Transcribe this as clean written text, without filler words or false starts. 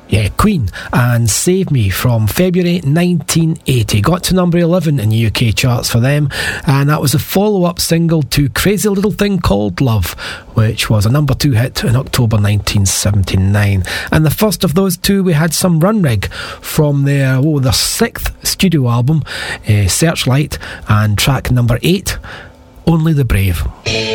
Yeah, Queen and Save Me from February 1980. Got to number 11 in the UK charts for them, and that was a follow-up single to Crazy Little Thing Called Love, which was a number 2 hit in October 1979. And the first of those two, we had some Runrig from their 6th studio album, Searchlight, and track number 8, Only the Brave.